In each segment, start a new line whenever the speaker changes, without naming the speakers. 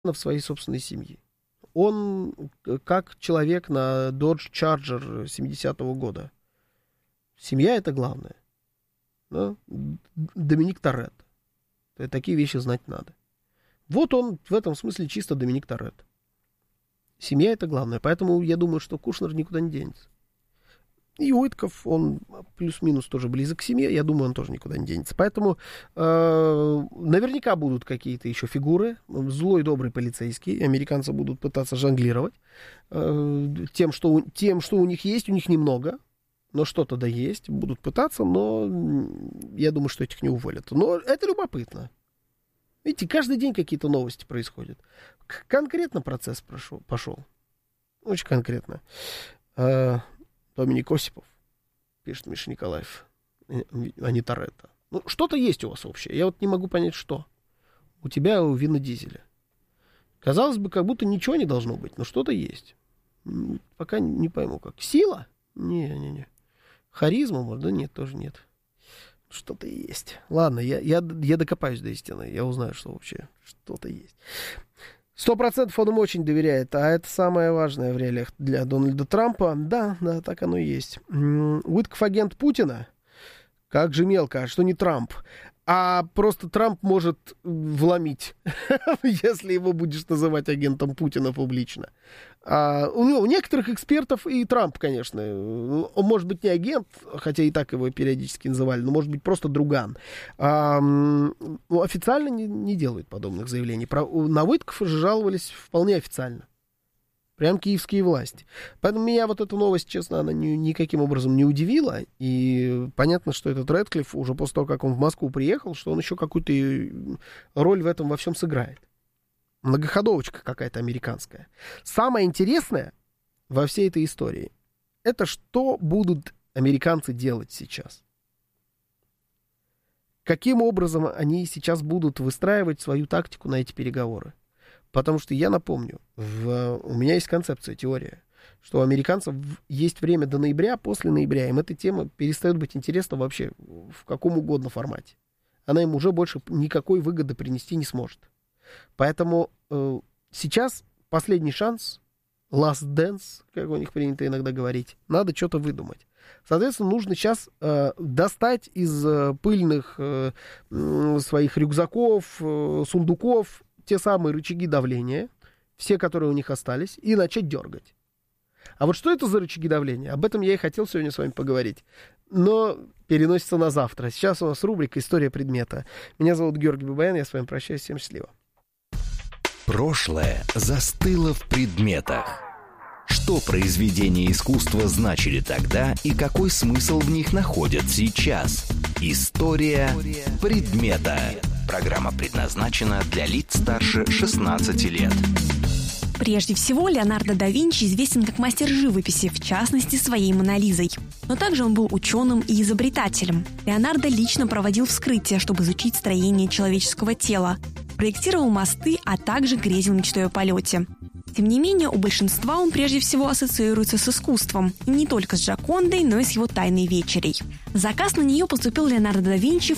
в своей собственной семье. Он как человек на Dodge Charger 70-го года. Семья — это главное. Да? Доминик Торетто. Такие вещи знать надо. Вот он в этом смысле чисто Доминик Торетто. Семья — это главное. Поэтому я думаю, что Кушнер никуда не денется. И Уитков, он плюс-минус тоже близок к семье. Я думаю, он тоже никуда не денется. Поэтому наверняка будут какие-то еще фигуры. Злой, добрый полицейский. Американцы будут пытаться жонглировать тем, что у них есть. У них немного. Но что-то да есть. Будут пытаться, но я думаю, что этих не уволят. Но это любопытно. Видите, каждый день какие-то новости происходят. Конкретно процесс пошел. Очень конкретно. Доминик Осипов, пишет Миша Николаев, а не Торетто. Ну, что-то есть у вас общее. Я вот не могу понять, что. У тебя у Вина Дизеля. Казалось бы, как будто ничего не должно быть, но что-то есть. Пока не пойму, как. Сила? Не. Харизма, может? Да нет, тоже нет. Что-то есть. Ладно, я докопаюсь до истины. Я узнаю, что вообще что-то есть. 100% он им очень доверяет, а это самое важное в реалиях для Дональда Трампа. Да, так оно и есть. Уитков агент Путина? Как же мелко, а что не Трамп? А просто Трамп может вломить, если его будешь называть агентом Путина публично. У некоторых экспертов и Трамп, конечно, он может быть не агент, хотя и так его периодически называли, но может быть просто друган. Официально не делают подобных заявлений. На Уиткова же жаловались вполне официально. Прям киевские власти. Поэтому меня вот эта новость, честно, она никаким образом не удивила. И понятно, что этот Рэдклифф уже после того, как он в Москву приехал, что он еще какую-то роль в этом во всем сыграет. Многоходовочка какая-то американская. Самое интересное во всей этой истории — это что будут американцы делать сейчас. Каким образом они сейчас будут выстраивать свою тактику на эти переговоры. Потому что я напомню, у меня есть концепция, теория, что у американцев есть время до ноября, после ноября им эта тема перестает быть интересна вообще в каком угодно формате. Она им уже больше никакой выгоды принести не сможет. Поэтому сейчас последний шанс, last dance, как у них принято иногда говорить, надо что-то выдумать. Соответственно, нужно сейчас достать из пыльных своих рюкзаков, сундуков те самые рычаги давления, все, которые у них остались, и начать дергать. А вот что это за рычаги давления? Об этом я и хотел сегодня с вами поговорить. Но переносится на завтра. Сейчас у нас рубрика «История предмета». Меня зовут Георгий Бабаян, я с вами прощаюсь. Всем счастливо.
Прошлое застыло в предметах. Что произведения искусства значили тогда и какой смысл в них находят сейчас? История предмета. Программа предназначена для лиц старше 16 лет.
Прежде всего, Леонардо да Винчи известен как мастер живописи, в частности, своей «Мона Лизой». Но также он был ученым и изобретателем. Леонардо лично проводил вскрытие, чтобы изучить строение человеческого тела, проектировал мосты, а также грезил мечтой о полете. Тем не менее, у большинства он прежде всего ассоциируется с искусством, и не только с Джокондой, но и с его «Тайной вечерей». Заказ на нее поступил Леонардо да Винчи в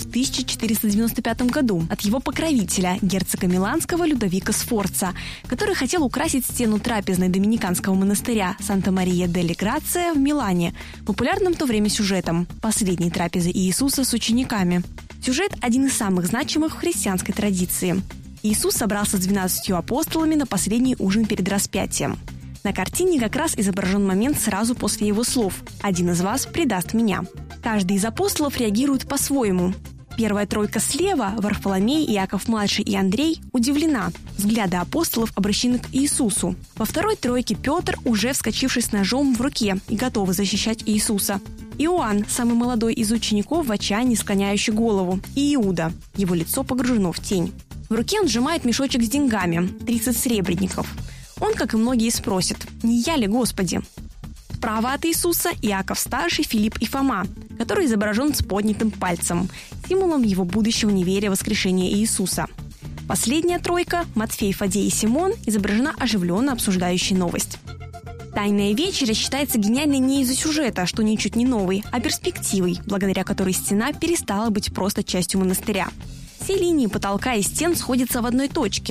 1495 году от его покровителя, герцога Миланского Людовико Сфорца, который хотел украсить стену трапезной доминиканского монастыря Санта-Мария-дель-Грация в Милане, популярным в то время сюжетом «Последней трапезы Иисуса с учениками». Сюжет – один из самых значимых в христианской традиции. Иисус собрался с 12 апостолами на последний ужин перед распятием. На картине как раз изображен момент сразу после его слов «Один из вас предаст меня». Каждый из апостолов реагирует по-своему. Первая тройка слева, Варфоломей, Иаков-младший и Андрей, удивлена. Взгляды апостолов обращены к Иисусу. Во второй тройке Петр, уже вскочивший с ножом в руке и готовый защищать Иисуса. Иоанн, самый молодой из учеников, в отчаянии склоняющий голову. И Иуда. Его лицо погружено в тень. В руке он сжимает мешочек с деньгами, 30 сребреников. Он, как и многие, спросит: «Не я ли, Господи?» Справа от Иисуса Иаков Старший, Филипп и Фома, который изображен с поднятым пальцем, символом его будущего неверия в воскрешение Иисуса. Последняя тройка, Матфей, Фадей и Симон, изображена оживленно обсуждающей новость. «Тайная вечеря» считается гениальной не из-за сюжета, что ничуть не новый, а перспективой, благодаря которой стена перестала быть просто частью монастыря. Все линии потолка и стен сходятся в одной точке.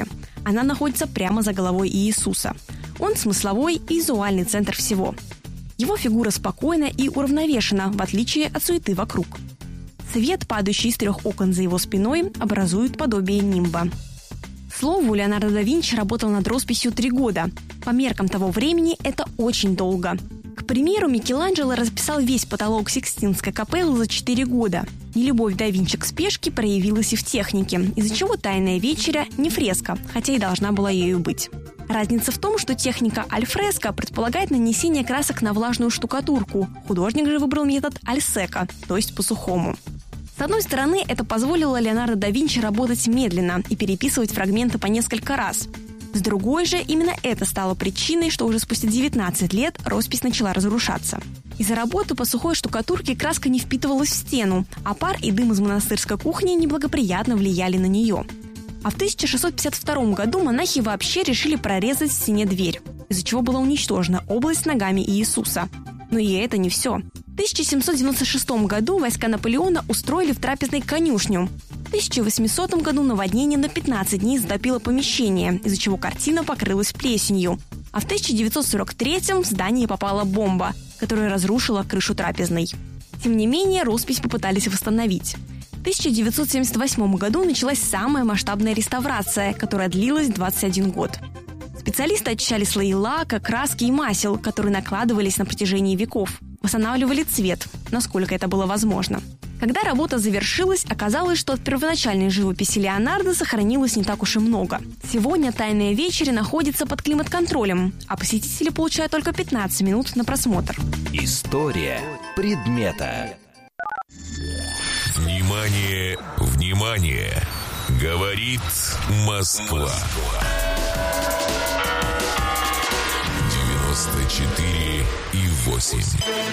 Она находится прямо за головой Иисуса. Он смысловой и визуальный центр всего. Его фигура спокойна и уравновешена, в отличие от суеты вокруг. Свет, падающий из 3 окон за его спиной, образует подобие нимба. К слову, Леонардо да Винчи работал над росписью 3 года. По меркам того времени это очень долго. К примеру, Микеланджело расписал весь потолок Сикстинской капеллы за 4 года. Нелюбовь да Винчи к спешке проявилась и в технике, из-за чего «Тайная вечеря» не фреска, хотя и должна была ею быть. Разница в том, что техника альфреско предполагает нанесение красок на влажную штукатурку. Художник же выбрал метод альсеко, то есть по-сухому. С одной стороны, это позволило Леонардо да Винчи работать медленно и переписывать фрагменты по несколько раз. С другой же, именно это стало причиной, что уже спустя 19 лет роспись начала разрушаться. Из-за работы по сухой штукатурке краска не впитывалась в стену, а пар и дым из монастырской кухни неблагоприятно влияли на нее. А в 1652 году монахи вообще решили прорезать в стене дверь, из-за чего была уничтожена область ногами Иисуса. Но и это не все. В 1796 году войска Наполеона устроили в трапезной конюшню. В 1800 году наводнение на 15 дней затопило помещение, из-за чего картина покрылась плесенью. А в 1943 в здание попала бомба, которая разрушила крышу трапезной. Тем не менее, роспись попытались восстановить. В 1978 году началась самая масштабная реставрация, которая длилась 21 год. Специалисты очищали слои лака, краски и масел, которые накладывались на протяжении веков. Восстанавливали цвет, насколько это было возможно. Когда работа завершилась, оказалось, что от первоначальной живописи Леонардо сохранилось не так уж и много. Сегодня «Тайная вечеря» находится под климат-контролем, а посетители получают только 15 минут на просмотр.
История предмета.
Внимание, внимание! Говорит Москва. 94,8.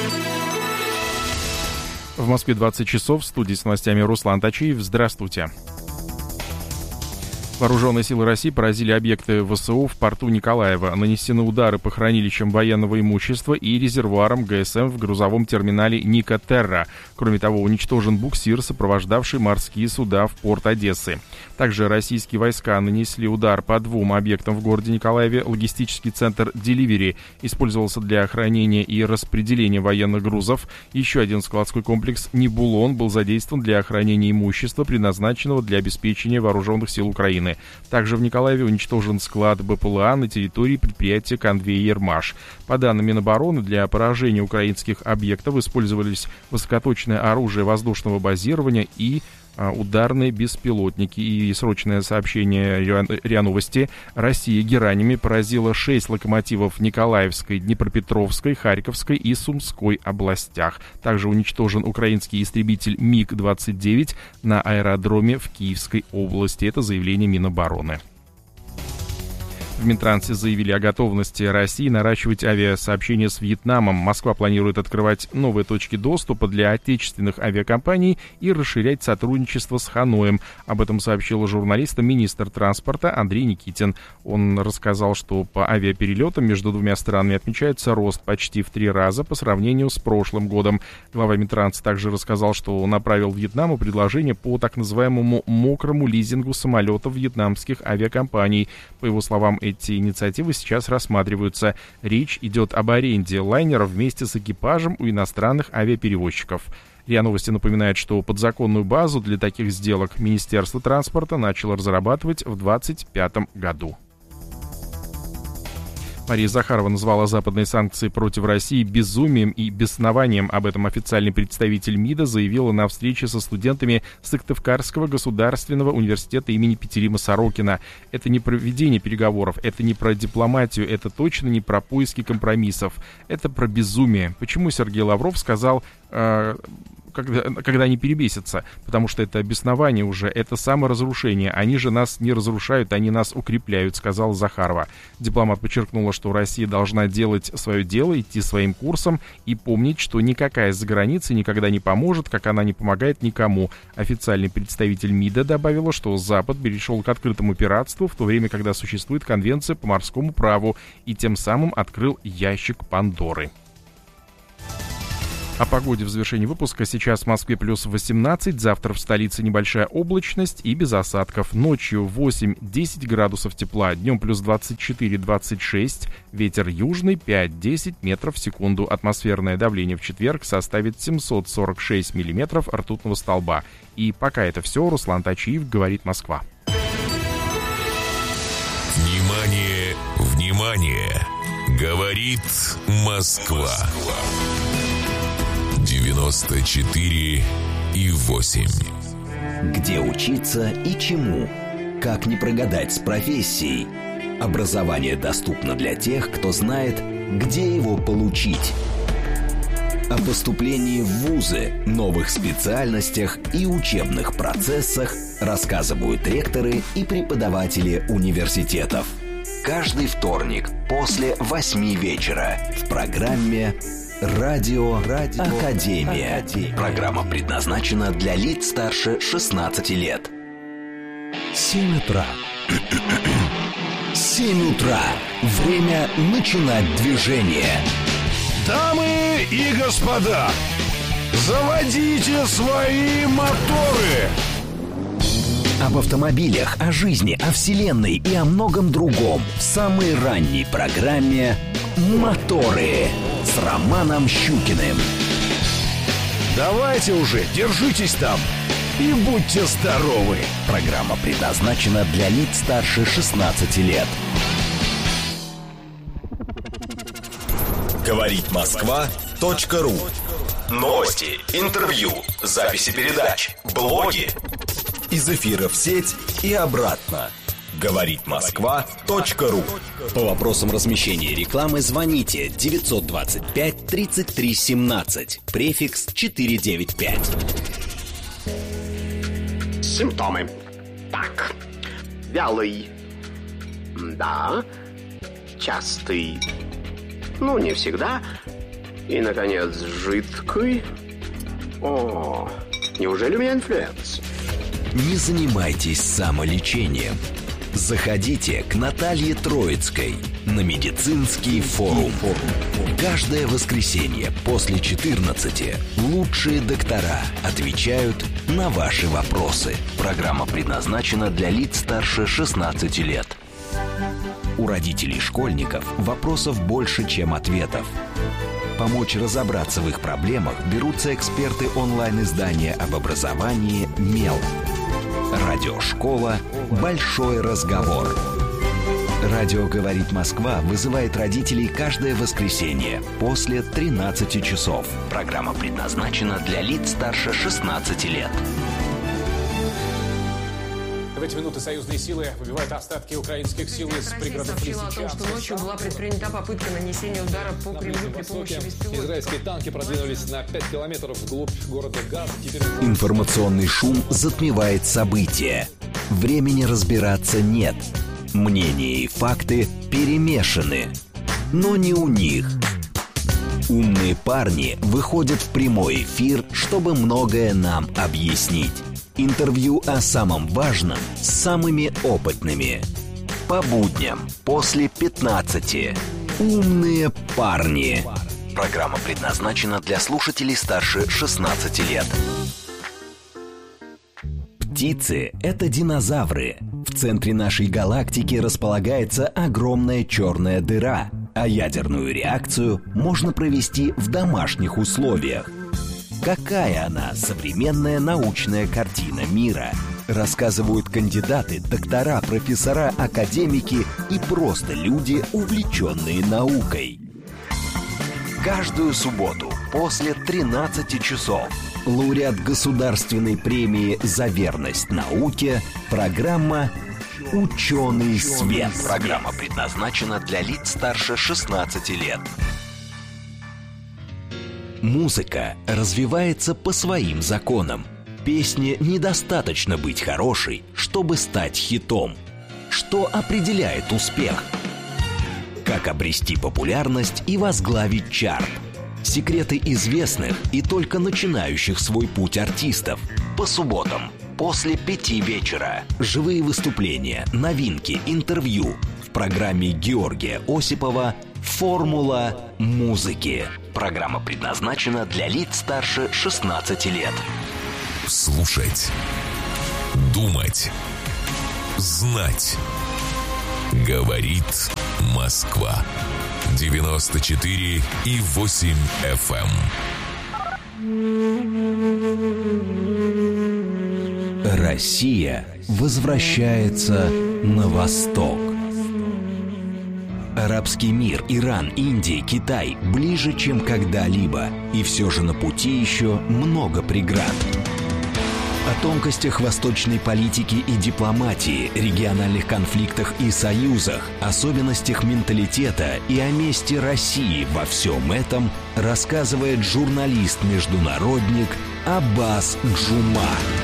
В Москве 20 часов. В студии с новостями Руслан Тачиев. Здравствуйте. Вооруженные силы России поразили объекты ВСУ в порту Николаева. Нанесены удары по хранилищам военного имущества и резервуарам ГСМ в грузовом терминале Ника Терра. Кроме того, уничтожен буксир, сопровождавший морские суда в порт Одессы. Также российские войска нанесли удар по 2 объектам в городе Николаеве. Логистический центр «Деливери» использовался для хранения и распределения военных грузов. Еще один складской комплекс «Небулон» был задействован для хранения имущества, предназначенного для обеспечения вооруженных сил Украины. Также в Николаеве уничтожен склад БПЛА на территории предприятия «Конвейер-Маш». По данным Минобороны, для поражения украинских объектов использовались высокоточное оружие воздушного базирования и ударные беспилотники. И срочное сообщение РИА Новости. Россия геранями поразила 6 локомотивов в Николаевской, Днепропетровской, Харьковской и Сумской областях. Также уничтожен украинский истребитель МиГ-29 на аэродроме в Киевской области. Это заявление Минобороны. В Минтрансе заявили о готовности России наращивать авиасообщения с Вьетнамом. Москва планирует открывать новые точки доступа для отечественных авиакомпаний и расширять сотрудничество с Ханоем. Об этом сообщил журналистам министр транспорта Андрей Никитин. Он рассказал, что по авиаперелетам между 2 странами отмечается рост почти в 3 раза по сравнению с прошлым годом. Глава Минтранса также рассказал, что направил Вьетнаму предложение по так называемому мокрому лизингу самолетов вьетнамских авиакомпаний. По его словам, эти инициативы сейчас рассматриваются. Речь идет об аренде лайнеров вместе с экипажем у иностранных авиаперевозчиков. РИА Новости напоминает, что подзаконную базу для таких сделок Министерство транспорта начало разрабатывать в 2025 году. Мария Захарова назвала западные санкции против России безумием и беснованием. Об этом официальный представитель МИДа заявила на встрече со студентами Сыктывкарского государственного университета имени Петерима Сорокина. Это не про ведение переговоров, это не про дипломатию, это точно не про поиски компромиссов. Это про безумие. Почему Сергей Лавров сказал... когда они перебесятся, потому что это беснование уже, это саморазрушение. Они же нас не разрушают, они нас укрепляют, сказала Захарова. Дипломат подчеркнула, что Россия должна делать свое дело, идти своим курсом и помнить, что никакая заграница никогда не поможет, как она не помогает никому. Официальный представитель МИДа добавила, что Запад перешел к открытому пиратству, в то время, когда существует конвенция по морскому праву, и тем самым открыл ящик Пандоры. О погоде в завершении выпуска. Сейчас в Москве плюс 18, завтра в столице небольшая облачность и без осадков. Ночью 8-10 градусов тепла, днем плюс 24-26, ветер южный 5-10 метров в секунду. Атмосферное давление в четверг составит 746 миллиметров ртутного столба. И пока это все, Руслан Тачиев, «Говорит Москва».
Внимание, внимание! Говорит Москва. 94,8.
Где учиться и чему? Как не прогадать с профессией? Образование доступно для тех, кто знает, где его получить. О поступлении в вузы, новых специальностях и учебных процессах рассказывают ректоры и преподаватели университетов. Каждый вторник после 8 вечера в программе «Радио Академия». Программа предназначена для лиц старше 16 лет. 7 утра. 7 утра. Время начинать движение.
Дамы и господа, заводите свои моторы!
Об автомобилях, о жизни, о вселенной и о многом другом в самой ранней программе «Моторы» с Романом Щукиным.
Давайте уже, держитесь там и будьте здоровы!
Программа предназначена для лиц старше 16 лет.
Говорит Москва.ру. Новости, интервью, записи передач, блоги. Из эфира в сеть и обратно. Говорит Москва.ру.
По вопросам размещения рекламы звоните 925 33 17, префикс 495.
Симптомы. Так. Вялый. Да. Частый. Ну, не всегда. И, наконец, жидкий. О, неужели у меня инфлюенс?
Не занимайтесь самолечением. Заходите к Наталье Троицкой на медицинский форум. Каждое воскресенье после 14 лучшие доктора отвечают на ваши вопросы. Программа предназначена для лиц старше 16 лет. У родителей школьников вопросов больше, чем ответов. Помочь разобраться в их проблемах берутся эксперты онлайн-издания об образовании «Мел». Радиошкола «Большой разговор». Радио «Говорит Москва» вызывает родителей каждое воскресенье после 13 часов. Программа предназначена для лиц старше 16 лет.
В эти минуты союзные силы выбивают остатки украинских сил из пригородов
сообщила о том, что ночью была предпринята попытка нанесения удара по Кремлю при помощи беспилотников.
Израильские танки продвинулись на 5 километров вглубь города Газ.
Информационный шум затмевает события. Времени разбираться нет. Мнения и факты перемешаны. Но не у них. Умные парни выходят в прямой эфир, чтобы многое нам объяснить. Интервью о самом важном с самыми опытными. По будням после 15. Умные парни. Программа предназначена для слушателей старше 16 лет. Птицы – это динозавры. В центре нашей галактики располагается огромная черная дыра, а ядерную реакцию можно провести в домашних условиях. Какая она, современная научная картина мира? Рассказывают кандидаты, доктора, профессора, академики и просто люди, увлеченные наукой. Каждую субботу после 13 часов лауреат Государственной премии за верность науке, программа «Ученый свет». Программа предназначена для лиц старше 16 лет. Музыка развивается по своим законам. Песне недостаточно быть хорошей, чтобы стать хитом. Что определяет успех? Как обрести популярность и возглавить чарт? Секреты известных и только начинающих свой путь артистов. По субботам после 5 вечера. Живые выступления, новинки, интервью в программе Георгия Осипова Формула музыки. Программа предназначена для лиц старше 16 лет.
Слушать, думать, знать. Говорит Москва. 94,8 FM.
Россия возвращается на восток. Арабский мир, Иран, Индия, Китай ближе, чем когда-либо. И все же на пути еще много преград. О тонкостях восточной политики и дипломатии, региональных конфликтах и союзах, особенностях менталитета и о месте России во всем этом рассказывает журналист-международник Аббас Джума.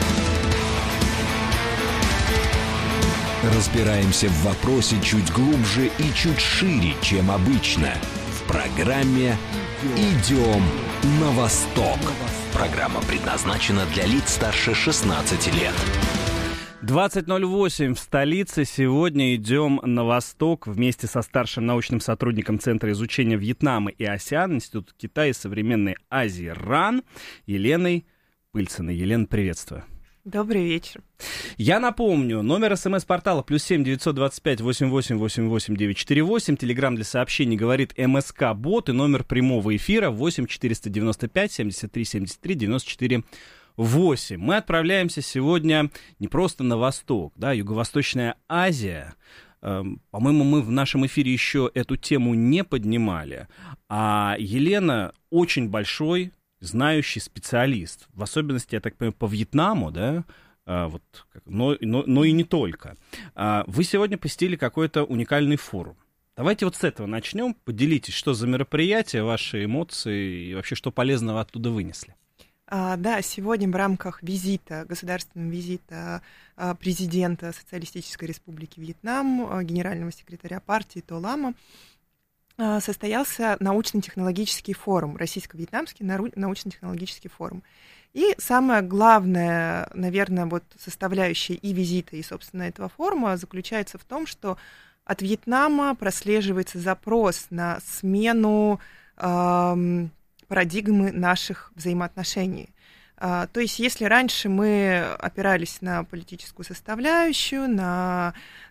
Разбираемся в вопросе чуть глубже и чуть шире, чем обычно. В программе «Идем на восток». Программа предназначена для лиц старше 16 лет.
20:08 в столице. Сегодня идем на восток вместе со старшим научным сотрудником Центра изучения Вьетнама и АСЕАН, Института Китая и современной Азии РАН Еленой Пыльциной. Елена, приветствую.
Добрый вечер.
Я напомню, номер СМС-портала +7 925 88 88 948, телеграм для сообщений говорит МСК-бот и номер прямого эфира 8 495 73 73 94 8. Мы отправляемся сегодня не просто на восток, да, Юго-Восточная Азия. По-моему, мы в нашем эфире еще эту тему не поднимали, а Елена очень большой знающий специалист, в особенности, я так понимаю, по Вьетнаму, да, но и не только. Вы сегодня посетили какой-то уникальный форум. Давайте вот с этого начнем. Поделитесь, что за мероприятие, ваши эмоции и вообще, что полезного оттуда вынесли.
Да, сегодня в рамках государственного визита президента Социалистической Республики Вьетнам, генерального секретаря партии То Лама, состоялся научно-технологический форум, российско-вьетнамский научно-технологический форум. И самая главная, наверное, вот составляющая и визита, и, собственно, этого форума заключается в том, что от Вьетнама прослеживается запрос на смену парадигмы наших взаимоотношений. То есть, если раньше мы опирались на политическую составляющую, на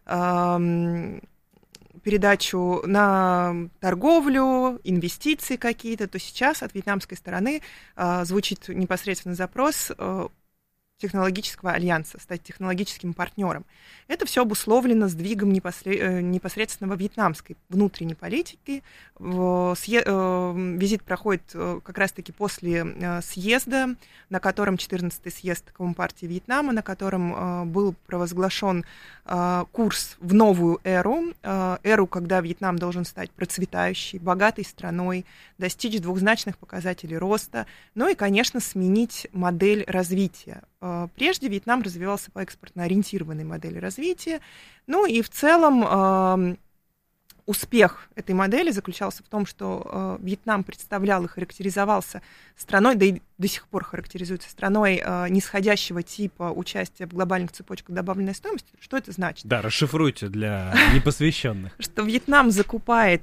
передачу на торговлю, инвестиции какие-то, то сейчас от вьетнамской стороны звучит непосредственно запрос технологического альянса, стать технологическим партнером. Это все обусловлено сдвигом непосредственно во вьетнамской внутренней политике. Визит проходит как раз-таки после съезда, на котором 14-й съезд Компартии Вьетнама, на котором был провозглашен курс в новую эру, когда Вьетнам должен стать процветающей, богатой страной, достичь двухзначных показателей роста, ну и, конечно, сменить модель развития. Прежде Вьетнам развивался по экспортно-ориентированной модели развития, ну и в целом успех этой модели заключался в том, что Вьетнам представлял и характеризовался страной, да и до сих пор характеризуется страной нисходящего типа участия в глобальных цепочках добавленной стоимости. Что это значит?
Да, расшифруйте для непосвященных.
Что Вьетнам закупает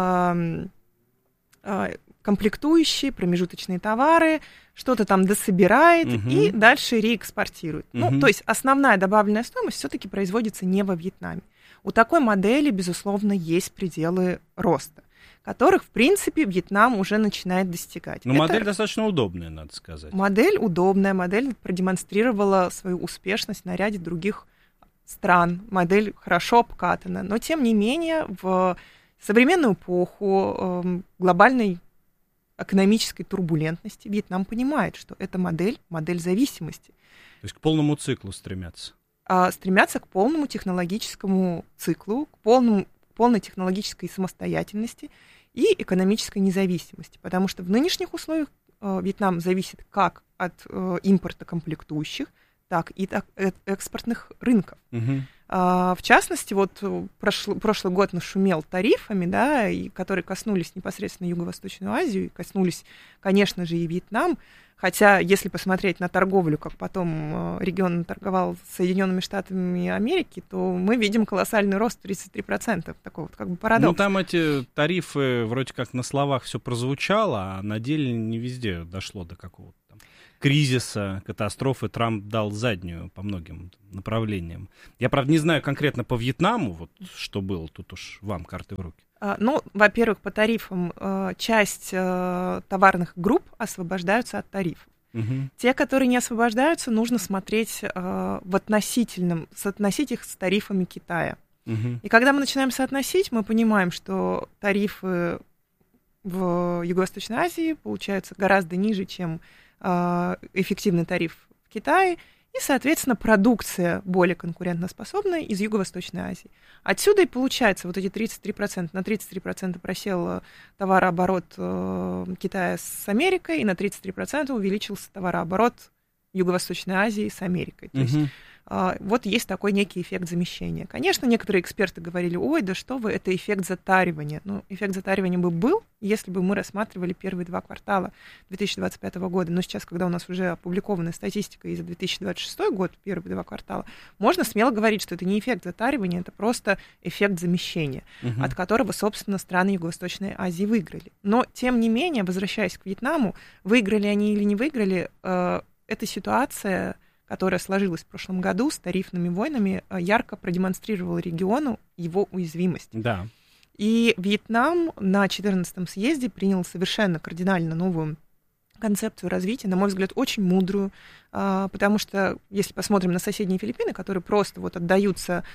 комплектующие, промежуточные товары, что-то там дособирает и дальше реэкспортирует. Ну, то есть основная добавленная стоимость все-таки производится не во Вьетнаме. У такой модели, безусловно, есть пределы роста, которых, в принципе, Вьетнам уже начинает достигать.
Но модель достаточно удобная, надо сказать.
Модель удобная, модель продемонстрировала свою успешность на ряде других стран. Модель хорошо обкатана, но, тем не менее, в современную эпоху глобальной экономической турбулентности Вьетнам понимает, что эта модель зависимости.
То есть к полному циклу стремятся?
Стремятся к полному технологическому циклу, к полной технологической самостоятельности и экономической независимости. Потому что в нынешних условиях Вьетнам зависит как от импорта комплектующих, так и от экспортных рынков. В частности, вот прошлый год нашумел тарифами, да, которые коснулись непосредственно Юго-Восточную Азию, и коснулись, конечно же, и Вьетнам. Хотя, если посмотреть на торговлю, как потом регион торговал с Соединенными Штатами Америки, то мы видим колоссальный рост 33%. Такой вот как бы парадокс.
Ну, там эти тарифы вроде как на словах все прозвучало, а на деле не везде дошло до какого-то там кризиса, катастрофы. Трамп дал заднюю по многим направлениям. Я, правда, не знаю конкретно по Вьетнаму, вот что было, тут уж вам карты в руки.
Ну, во-первых, по тарифам часть товарных групп освобождаются от тарифов. Те, которые не освобождаются, нужно смотреть соотносить их с тарифами Китая. И когда мы начинаем соотносить, мы понимаем, что тарифы в Юго-Восточной Азии получаются гораздо ниже, чем эффективный тариф в Китае, и, соответственно, продукция более конкурентоспособная из Юго-Восточной Азии. Отсюда и получается вот эти 33%. На 33% просел товарооборот Китая с Америкой, и на 33% увеличился товарооборот Юго-Восточной Азии с Америкой. То есть вот есть такой некий эффект замещения. Конечно, некоторые эксперты говорили: ой, да что вы, это эффект затаривания. Ну, эффект затаривания бы был, если бы мы рассматривали первые 2 квартала 2025 года. Но сейчас, когда у нас уже опубликована статистика и за 2026 год, первые 2 квартала, можно смело говорить, что это не эффект затаривания, это просто эффект замещения, от которого, собственно, страны Юго-Восточной Азии выиграли. Но, тем не менее, возвращаясь к Вьетнаму, выиграли они или не выиграли, эта ситуация, которая сложилась в прошлом году с тарифными войнами, ярко продемонстрировала региону его уязвимость.
Да.
И Вьетнам на 14-м съезде принял совершенно кардинально новую концепцию развития, на мой взгляд, очень мудрую, потому что, если посмотрим на соседние Филиппины, которые просто вот отдают все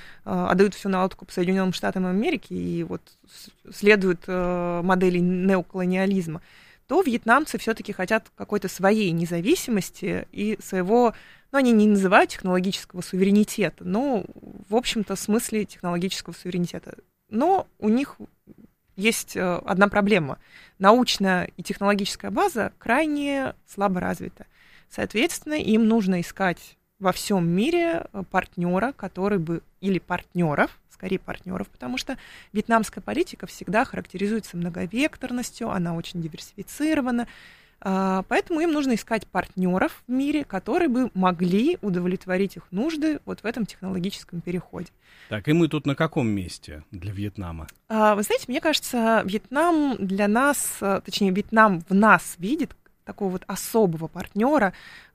на откуп Соединенным Штатам Америки и вот следуют модели неоколониализма, то вьетнамцы все-таки хотят какой-то своей независимости и своего, ну, они не называют технологического суверенитета, но, в общем-то, в смысле технологического суверенитета. Но у них есть одна проблема. Научная и технологическая база крайне слабо развита. Соответственно, им нужно искать во всем мире партнера, который бы, или партнеров, скорее партнеров, потому что вьетнамская политика всегда характеризуется многовекторностью, она очень диверсифицирована, поэтому им нужно искать партнеров в мире, которые бы могли удовлетворить их нужды вот в этом технологическом переходе.
Так, и мы тут на каком месте для Вьетнама?
Вы знаете, мне кажется, Вьетнам для нас, точнее, Вьетнам в нас видит такого вот особого партнера,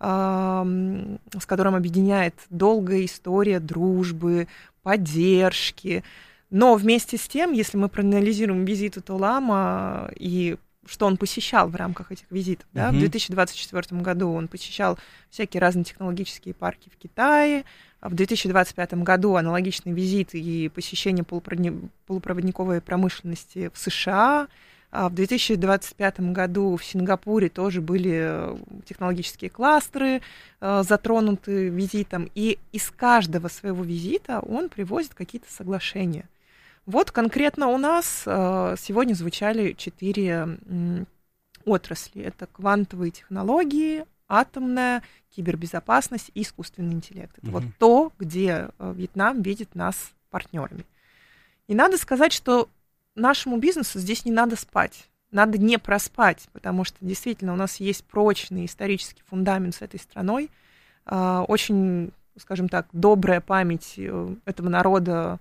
с которым объединяет долгая история дружбы, поддержки. Но вместе с тем, если мы проанализируем визиты Толама и что он посещал в рамках этих визитов, да, в 2024 году он посещал всякие разные технологические парки в Китае, в 2025 году аналогичный визит и посещение полупроводниковой промышленности в США. В 2025 году в Сингапуре тоже были технологические кластеры затронуты визитом, и из каждого своего визита он привозит какие-то соглашения. Вот конкретно у нас сегодня звучали 4 отрасли. Это квантовые технологии, атомная, кибербезопасность и искусственный интеллект. Это вот то, где Вьетнам видит нас партнерами. И надо сказать, что нашему бизнесу здесь не надо спать. Надо не проспать, потому что действительно у нас есть прочный исторический фундамент с этой страной, очень, скажем так, добрая память этого народа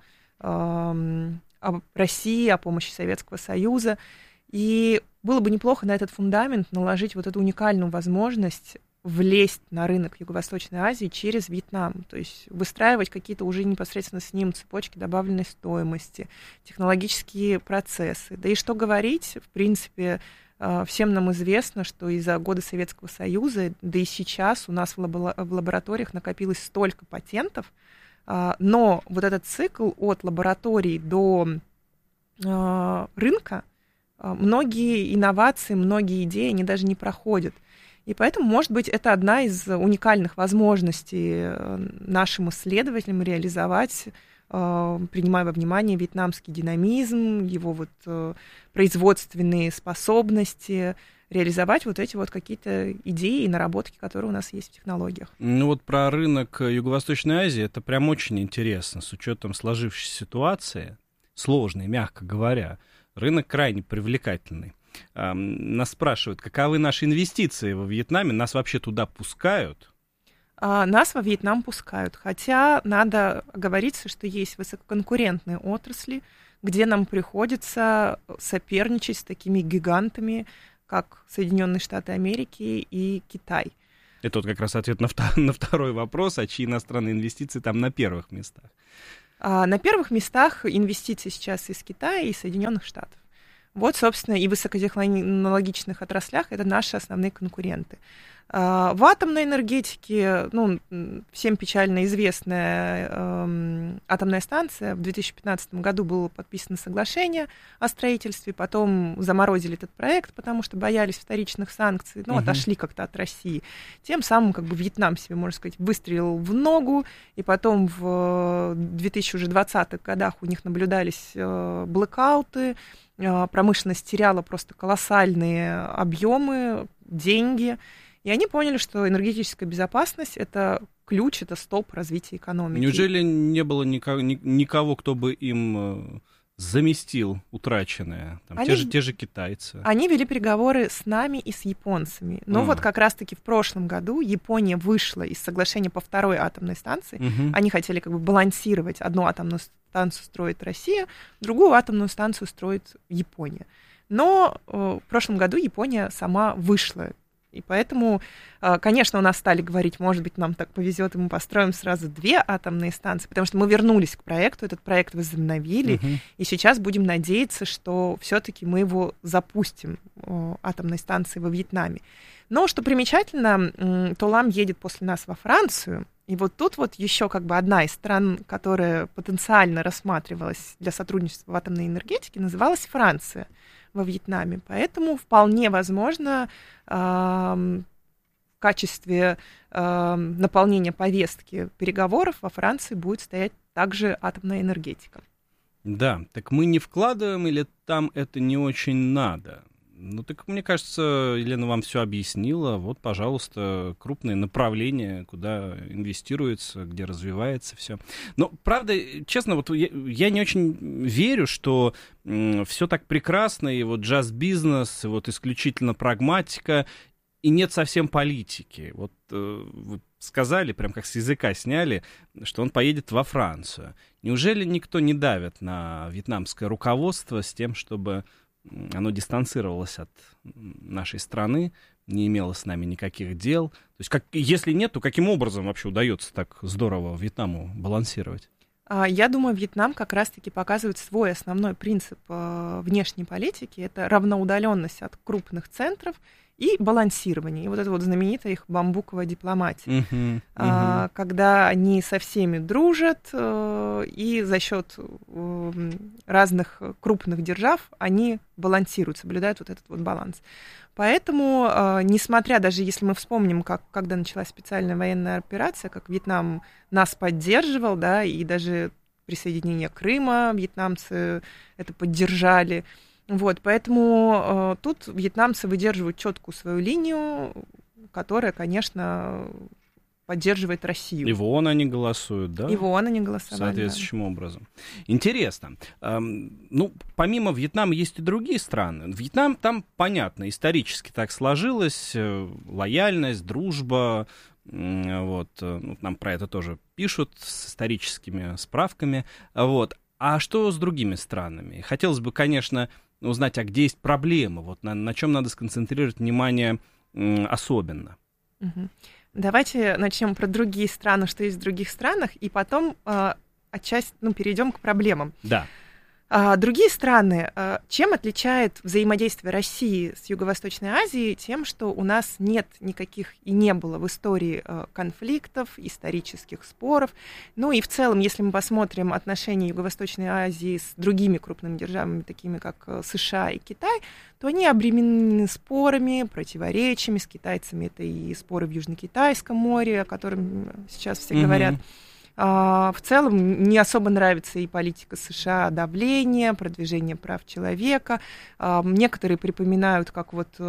о России, о помощи Советского Союза. И было бы неплохо на этот фундамент наложить вот эту уникальную возможность влезть на рынок Юго-Восточной Азии через Вьетнам, то есть выстраивать какие-то уже непосредственно с ним цепочки добавленной стоимости, технологические процессы. Да и что говорить, в принципе, всем нам известно, что из-за года Советского Союза, да и сейчас у нас в лабораториях накопилось столько патентов, но вот этот цикл от лабораторий до рынка, многие инновации, многие идеи, они даже не проходят. И поэтому, может быть, это одна из уникальных возможностей нашим исследователям реализовать, принимая во внимание вьетнамский динамизм, его вот производственные способности, реализовать вот эти вот какие-то идеи и наработки, которые у нас есть в технологиях.
Ну вот про рынок Юго-Восточной Азии это прям очень интересно, с учетом сложившейся ситуации, сложной, мягко говоря, рынок крайне привлекательный. Нас спрашивают, каковы наши инвестиции во Вьетнаме, нас вообще туда пускают?
Нас во Вьетнам пускают, хотя надо оговориться, что есть высококонкурентные отрасли, где нам приходится соперничать с такими гигантами, как Соединенные Штаты Америки и Китай.
Это вот как раз ответ на второй вопрос, а чьи иностранные инвестиции там на первых местах?
На первых местах инвестиции сейчас из Китая и Соединенных Штатов. Вот, собственно, и в высокотехнологичных отраслях это наши основные конкуренты. В атомной энергетике, всем печально известная атомная станция. В 2015 году было подписано соглашение о строительстве, потом заморозили этот проект, потому что боялись вторичных санкций, отошли как-то от России. Тем самым Вьетнам себе, можно сказать, выстрелил в ногу, и потом в 2020-х годах у них наблюдались блэкауты, промышленность теряла просто колоссальные объемы, деньги. И они поняли, что энергетическая безопасность — это ключ, это столб развития экономики.
Неужели не было никого, кто бы им заместил утраченное? Те же китайцы.
Они вели переговоры с нами и с японцами. Но вот как раз-таки в прошлом году Япония вышла из соглашения по второй атомной станции. Они хотели балансировать. Одну атомную станцию строит Россия, другую атомную станцию строит Япония. Но в прошлом году Япония сама вышла. И поэтому, конечно, у нас стали говорить, может быть, нам так повезет, и мы построим сразу 2 атомные станции, потому что мы вернулись к проекту, этот проект возобновили, и сейчас будем надеяться, что все-таки мы его запустим, атомной станции во Вьетнаме. Но, что примечательно, Толам едет после нас во Францию, и вот тут еще одна из стран, которая потенциально рассматривалась для сотрудничества в атомной энергетике, называлась Франция во Вьетнаме. Поэтому вполне возможно в качестве наполнения повестки переговоров во Франции будет стоять также атомная энергетика.
Да, так мы не вкладываем или там это не очень надо? Так мне кажется, Елена вам все объяснила. Вот, пожалуйста, крупные направления, куда инвестируется, где развивается все. Но, правда, честно, я не очень верю, что все так прекрасно, и джаз-бизнес, и исключительно прагматика, и нет совсем политики. Вы сказали, прям как с языка сняли, что он поедет во Францию. Неужели никто не давит на вьетнамское руководство с тем, чтобы оно дистанцировалось от нашей страны, не имело с нами никаких дел? То есть, если нет, то каким образом вообще удается так здорово Вьетнаму балансировать?
Я думаю, Вьетнам как раз-таки показывает свой основной принцип внешней политики. Это равноудаленность от крупных центров и балансирование. И вот это знаменитая их бамбуковая дипломатия. Когда они со всеми дружат, и за счет разных крупных держав они балансируют, соблюдают этот баланс. Поэтому, несмотря, даже если мы вспомним, когда началась специальная военная операция, как Вьетнам нас поддерживал, да, и даже присоединение Крыма вьетнамцы это поддержали. Поэтому тут вьетнамцы выдерживают четкую свою линию, которая, конечно, поддерживает Россию.
И в ООН они голосуют, да?
И в ООН они голосовали,
соответствующим образом. Интересно. Помимо Вьетнама есть и другие страны. Вьетнам там, понятно, исторически так сложилось. Лояльность, дружба. Нам про это тоже пишут с историческими справками. А что с другими странами? Хотелось бы, конечно, узнать, а где есть проблемы, на чем надо сконцентрировать внимание особенно.
Давайте начнем про другие страны, что есть в других странах, и потом отчасти перейдем к проблемам.
Да.
Другие страны, чем отличает взаимодействие России с Юго-Восточной Азией? Тем, что у нас нет никаких и не было в истории конфликтов, исторических споров. И в целом, если мы посмотрим отношения Юго-Восточной Азии с другими крупными державами, такими как США и Китай, то они обременены спорами, противоречиями. С китайцами это и споры в Южно-Китайском море, о котором сейчас все говорят. В целом не особо нравится и политика США, давление, продвижение прав человека. Некоторые припоминают, как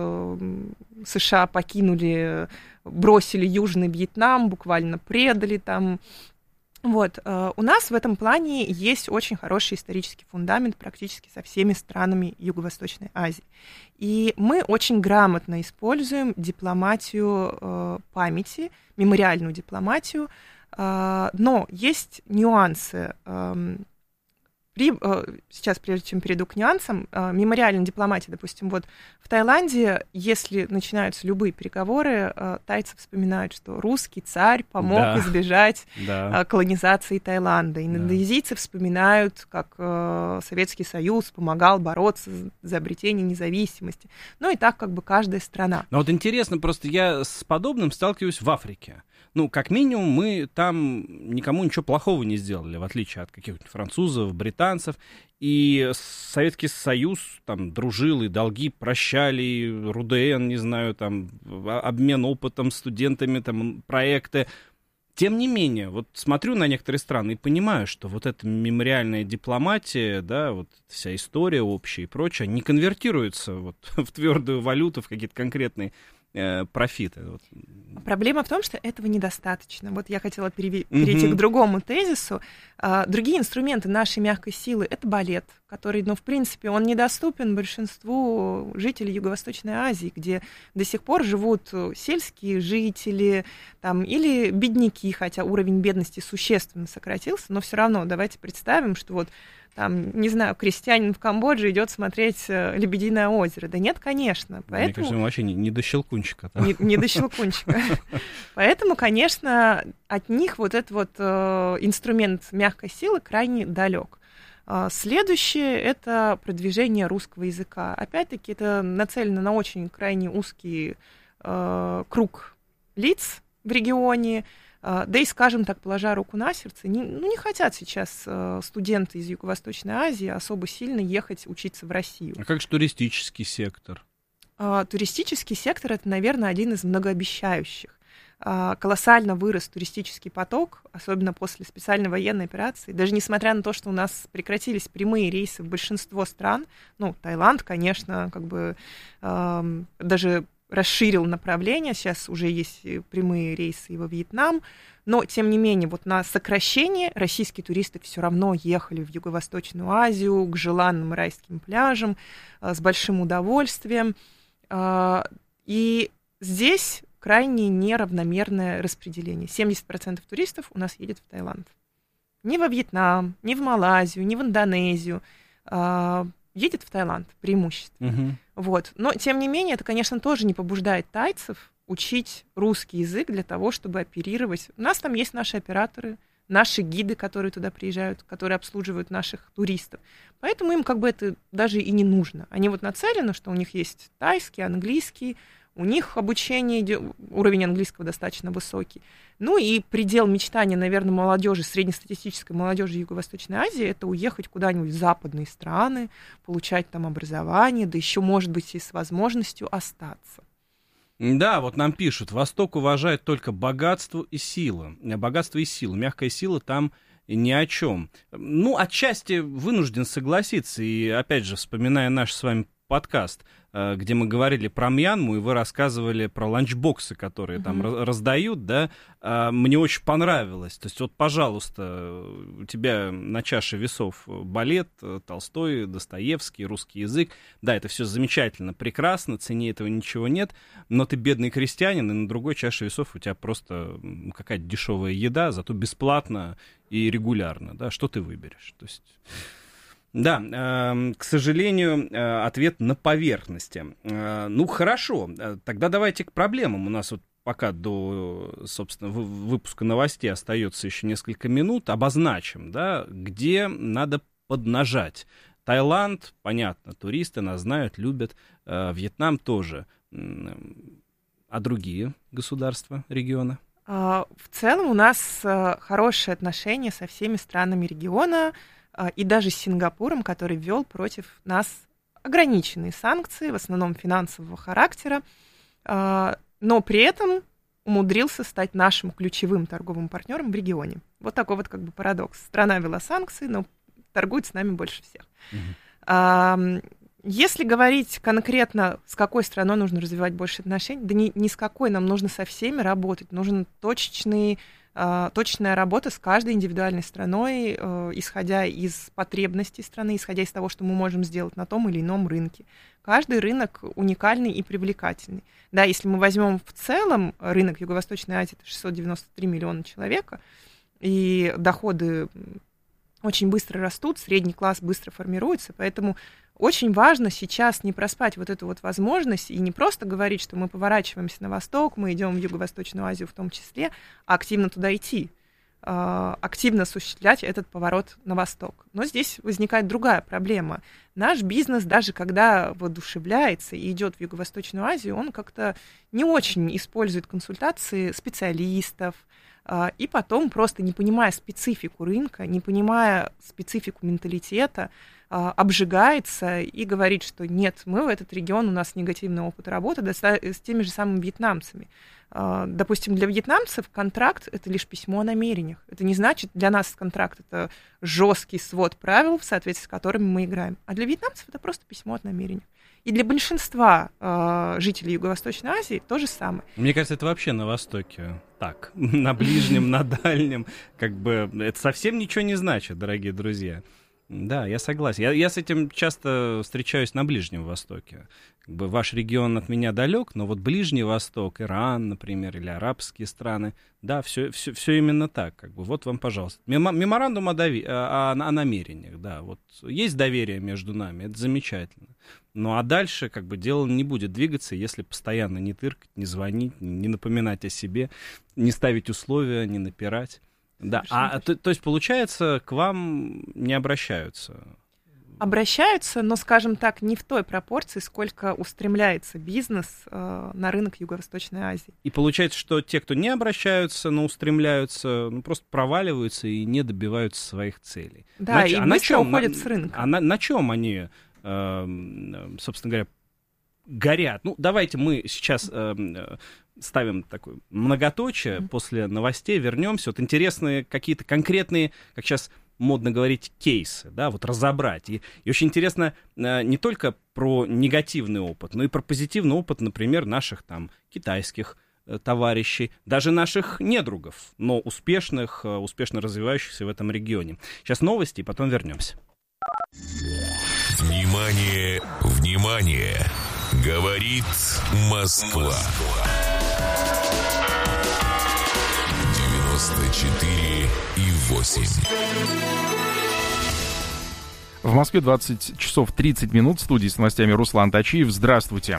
США бросили Южный Вьетнам, буквально предали там. Вот, у нас в этом плане есть очень хороший исторический фундамент практически со всеми странами Юго-Восточной Азии. И мы очень грамотно используем дипломатию памяти, мемориальную дипломатию, но есть нюансы. Сейчас, прежде чем перейду к нюансам, мемориальной дипломатии, допустим, вот в Таиланде, если начинаются любые переговоры, тайцы вспоминают, что русский царь помог избежать колонизации Таиланда. Индонезийцы вспоминают, как Советский Союз помогал бороться за обретение независимости. Ну и так как бы каждая страна.
Но вот интересно, просто я с подобным сталкиваюсь в Африке. Ну, как минимум, мы там никому ничего плохого не сделали, в отличие от каких-нибудь французов, британцев. И Советский Союз там дружил, и долги прощали, РУДН, не знаю, там, обмен опытом студентами, там, проекты. Тем не менее, вот смотрю на некоторые страны и понимаю, что вот эта мемориальная дипломатия, да, вот вся история общая и прочее, не конвертируется вот в твердую валюту, в какие-то конкретные профиты.
Проблема в том, что этого недостаточно. Вот я хотела перейти к другому тезису. Другие инструменты нашей мягкой силы — это балет, который, ну, в принципе, он недоступен большинству жителей Юго-Восточной Азии, где до сих пор живут сельские жители там, или бедняки, хотя уровень бедности существенно сократился, но все равно давайте представим, что вот там, не знаю, крестьянин в Камбодже идет смотреть «Лебединое озеро». Да нет, конечно. Поэтому...
Мне кажется, вообще не до Щелкунчика.
Не до Щелкунчика. Поэтому, конечно, от них вот этот вот инструмент мягкой силы крайне далек. Следующее — это продвижение русского языка. Опять-таки, это нацелено на очень крайне узкий круг лиц в регионе. Да и, скажем так, положа руку на сердце, не хотят сейчас студенты из Юго-Восточной Азии особо сильно ехать учиться в Россию.
А как же туристический сектор?
Туристический сектор — это, наверное, один из многообещающих. Колоссально вырос туристический поток, особенно после специальной военной операции. Даже несмотря на то, что у нас прекратились прямые рейсы в большинство стран, ну, Таиланд, конечно, как бы даже расширил направление, сейчас уже есть прямые рейсы и во Вьетнам, но, тем не менее, вот на сокращение российские туристы все равно ехали в Юго-Восточную Азию, к желанным райским пляжам, с большим удовольствием. И здесь крайне неравномерное распределение. 70% туристов у нас едет в Таиланд. Не во Вьетнам, не в Малайзию, не в Индонезию. Едет в Таиланд преимущественно. Вот. Но, тем не менее, это, конечно, тоже не побуждает тайцев учить русский язык для того, чтобы оперировать. У нас там есть наши операторы, наши гиды, которые туда приезжают, которые обслуживают наших туристов. Поэтому им как бы это даже и не нужно. Они вот нацелены, что у них есть тайский, английский, у них обучение, уровень английского достаточно высокий. Ну и предел мечтания, наверное, молодежи, среднестатистической молодежи Юго-Восточной Азии — это уехать куда-нибудь в западные страны, получать там образование, да еще, может быть, и с возможностью остаться.
Да, вот нам пишут, Восток уважает только богатство и силу. Богатство и силу. Мягкая сила там ни о чем. Ну, отчасти вынужден согласиться. И, опять же, вспоминая наш с вами подкаст, где мы говорили про Мьянму, и вы рассказывали про ланчбоксы, которые там раздают, да, мне очень понравилось. То есть вот, пожалуйста, у тебя на чаше весов балет, Толстой, Достоевский, русский язык. Да, это все замечательно, прекрасно, цене этого ничего нет, но ты бедный крестьянин, и на другой чаше весов у тебя просто какая-то дешевая еда, зато бесплатно и регулярно, да, что ты выберешь? То есть... Да, к сожалению, ответ на поверхности. Ну, хорошо, тогда давайте к проблемам. У нас вот пока до, собственно, выпуска новостей остается еще несколько минут. Обозначим, да, где надо поднажать. Таиланд, понятно, туристы нас знают, любят. Вьетнам тоже. А другие государства, региона?
В целом у нас хорошие отношения со всеми странами региона, и даже с Сингапуром, который ввел против нас ограниченные санкции, в основном финансового характера, но при этом умудрился стать нашим ключевым торговым партнером в регионе. Вот такой вот как бы парадокс. Страна ввела санкции, но торгует с нами больше всех. Если говорить конкретно, с какой страной нужно развивать больше отношений, да ни с какой, нам нужно со всеми работать, нужен точечный точная работа с каждой индивидуальной страной, исходя из потребностей страны, исходя из того, что мы можем сделать на том или ином рынке. Каждый рынок уникальный и привлекательный. Да, если мы возьмем в целом рынок Юго-Восточной Азии, это 693 миллиона человека, и доходы очень быстро растут, средний класс быстро формируется, поэтому очень важно сейчас не проспать вот эту вот возможность и не просто говорить, что мы поворачиваемся на восток, мы идем в Юго-Восточную Азию в том числе, а активно туда идти, активно осуществлять этот поворот на восток. Но здесь возникает другая проблема. Наш бизнес, даже когда воодушевляется и идет в Юго-Восточную Азию, он как-то не очень использует консультации специалистов, и потом, просто не понимая специфику рынка, не понимая специфику менталитета, обжигается и говорит, что нет, мы в этот регион, у нас негативный опыт работы с теми же самыми вьетнамцами. Допустим, для вьетнамцев контракт — это лишь письмо о намерениях. Это не значит, для нас контракт — это жесткий свод правил, в соответствии с которыми мы играем. А для вьетнамцев это просто письмо о намерениях. И для большинства жителей Юго-Восточной Азии то же самое.
Мне кажется, это вообще на Востоке так. На Ближнем, на Дальнем. Как бы это совсем ничего не значит, дорогие друзья. Да, я согласен. Я с этим часто встречаюсь на Ближнем Востоке. Как бы ваш регион от меня далек, но вот Ближний Восток, Иран, например, или арабские страны, да, все именно так. Как бы, вот вам, пожалуйста. Меморандум о намерениях, да, вот есть доверие между нами, это замечательно. Ну а дальше как бы дело не будет двигаться, если постоянно не тыркать, не звонить, не напоминать о себе, не ставить условия, не напирать. Да, то есть, получается, к вам не обращаются?
Обращаются, но, скажем так, не в той пропорции, сколько устремляется бизнес на рынок Юго-Восточной Азии.
И получается, что те, кто не обращаются, но устремляются, просто проваливаются и не добиваются своих целей.
Да, и быстро уходят с рынка.
А на чем они, собственно говоря, горят? Ну, давайте мы сейчас ставим такое многоточие, после новостей вернемся. Вот интересные какие-то конкретные, как сейчас модно говорить, кейсы, да, вот разобрать. И очень интересно не только про негативный опыт, но и про позитивный опыт, например, наших там китайских товарищей, даже наших недругов, но успешно развивающихся в этом регионе. Сейчас новости, и потом вернемся.
Внимание, внимание! Говорит Москва. 94,8.
В Москве 20 часов 30 минут. В студии с новостями Руслан Тачиев. Здравствуйте.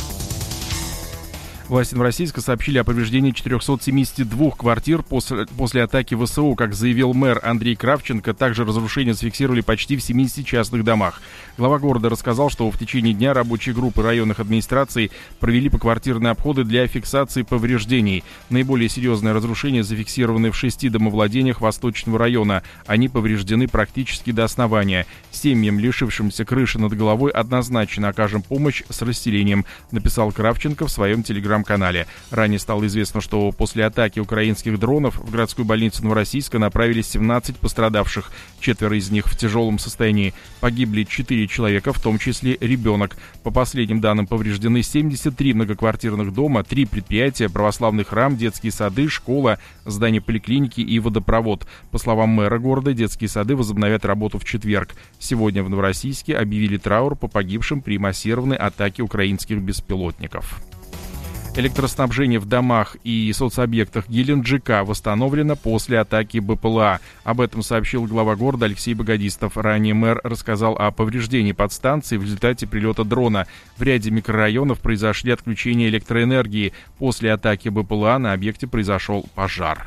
Власти Новороссийска сообщили о повреждении 472 квартир после атаки ВСУ. Как заявил мэр Андрей Кравченко, также разрушения зафиксировали почти в 70 частных домах. Глава города рассказал, что в течение дня рабочие группы районных администраций провели поквартирные обходы для фиксации повреждений. Наиболее серьезные разрушения зафиксированы в 6 домовладениях Восточного района. Они повреждены практически до основания. Семьям, лишившимся крыши над головой, однозначно окажем помощь с расселением, написал Кравченко в своем телеграм-канале. Ранее стало известно, что после атаки украинских дронов в городскую больницу Новороссийска направили 17 пострадавших. 4 из них в тяжелом состоянии. Погибли 4 человека, в том числе ребенок. По последним данным, повреждены 73 многоквартирных дома, 3 предприятия, православный храм, детские сады, школа, здание поликлиники и водопровод. По словам мэра города, детские сады возобновят работу в четверг. Сегодня в Новороссийске объявили траур по погибшим при массированной атаке украинских беспилотников. Электроснабжение в домах и соцобъектах Геленджика восстановлено после атаки БПЛА. Об этом сообщил глава города Алексей Богодистов. Ранее мэр рассказал о повреждении подстанции в результате прилета дрона. В ряде микрорайонов произошли отключения электроэнергии. После атаки БПЛА на объекте произошел пожар.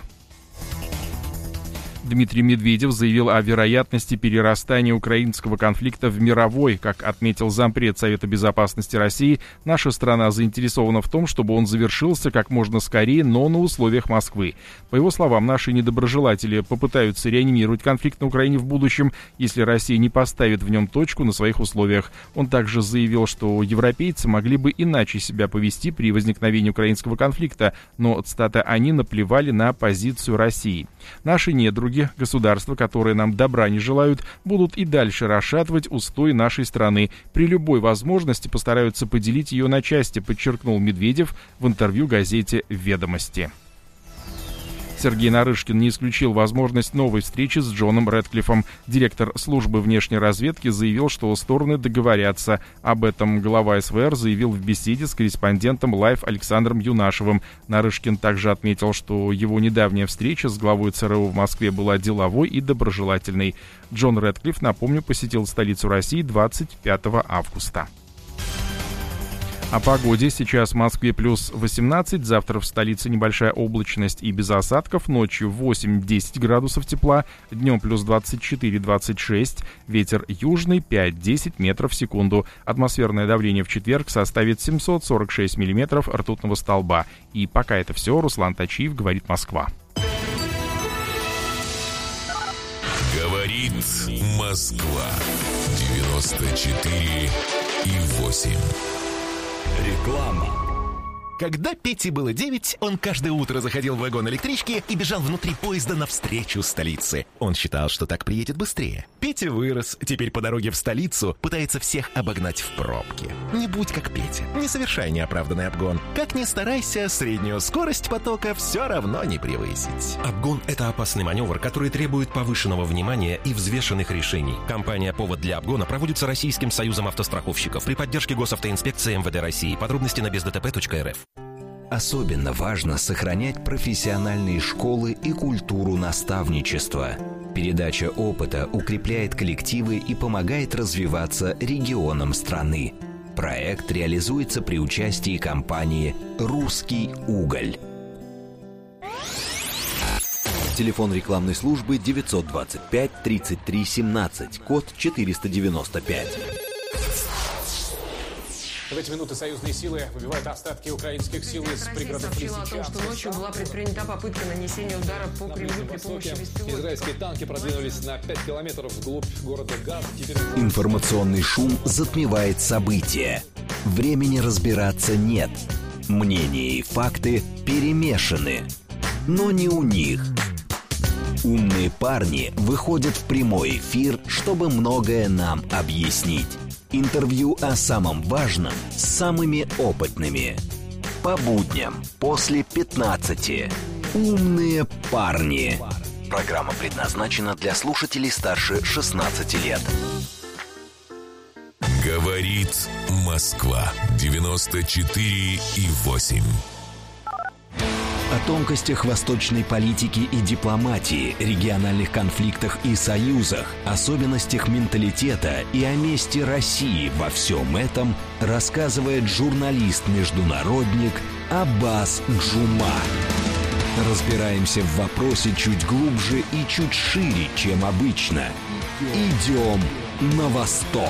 Дмитрий Медведев заявил о вероятности перерастания украинского конфликта в мировой. Как отметил зампред Совета Безопасности России, наша страна заинтересована в том, чтобы он завершился как можно скорее, но на условиях Москвы. По его словам, наши недоброжелатели попытаются реанимировать конфликт на Украине в будущем, если Россия не поставит в нем точку на своих условиях. Он также заявил, что европейцы могли бы иначе себя повести при возникновении украинского конфликта, но, цитата, «они наплевали на позицию России». Наши недруги, государства, которые нам добра не желают, будут и дальше расшатывать устои нашей страны. При любой возможности постараются поделить ее на части, подчеркнул Медведев в интервью газете «Ведомости». Сергей Нарышкин не исключил возможность новой встречи с Джоном Рэдклиффом. Директор службы внешней разведки заявил, что стороны договорятся. Об этом глава СВР заявил в беседе с корреспондентом Live Александром Юнашевым. Нарышкин также отметил, что его недавняя встреча с главой ЦРУ в Москве была деловой и доброжелательной. Джон Рэдклифф, напомню, посетил столицу России 25 августа. О погоде. Сейчас в Москве плюс 18, завтра в столице небольшая облачность и без осадков, ночью 8-10 градусов тепла, днем плюс 24-26, ветер южный 5-10 метров в секунду. Атмосферное давление в четверг составит 746 миллиметров ртутного столба. И пока это все, Руслан Тачиев, говорит Москва.
Говорит Москва 94,8.
Реклама. Когда Пете было 9, он каждое утро заходил в вагон электрички и бежал внутри поезда навстречу столице. Он считал, что так приедет быстрее. Петя вырос, теперь по дороге в столицу пытается всех обогнать в пробке. Не будь как Петя, не совершай неоправданный обгон. Как ни старайся, среднюю скорость потока все равно не превысить.
Обгон — это опасный маневр, который требует повышенного внимания и взвешенных решений. Кампания «Повод для обгона» проводится Российским союзом автостраховщиков при поддержке Госавтоинспекции МВД России. Подробности на бездтп.рф.
Особенно важно сохранять профессиональные школы и культуру наставничества. Передача опыта укрепляет коллективы и помогает развиваться регионам страны. Проект реализуется при участии компании «Русский уголь». Телефон рекламной службы 925 33 17, код 495.
В эти минуты союзные силы выбивают остатки украинских сил из пригородов Лисичанска.
Сообщила о том, что ночью была предпринята попытка нанесения удара по Кремлю при помощи беспилотников.
Израильские танки продвинулись на 5 километров вглубь города Газ.
Информационный шум затмевает события. Времени разбираться нет. Мнения и факты перемешаны. Но не у них. Умные парни выходят в прямой эфир, чтобы многое нам объяснить. Интервью о самом важном с самыми опытными. По будням после 15. Умные парни. Программа предназначена для слушателей старше 16 лет.
Говорит Москва 94,8.
О тонкостях восточной политики и дипломатии, региональных конфликтах и союзах, особенностях менталитета и о месте России во всем этом рассказывает журналист-международник Аббас Джума. Разбираемся в вопросе чуть глубже и чуть шире, чем обычно. Идем на восток.